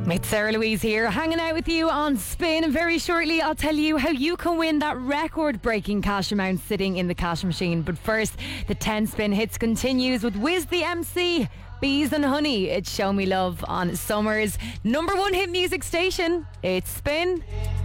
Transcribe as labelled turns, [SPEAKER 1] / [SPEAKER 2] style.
[SPEAKER 1] It's Sarah Louise here, hanging out with you on Spin, and very shortly I'll tell you how you can win that record-breaking cash amount sitting in the cash machine. But first, the 10 Spin Hits continues with Wiz the MC, Bees and Honey. It's Show Me Love on Summer's #1 hit music station. It's Spin.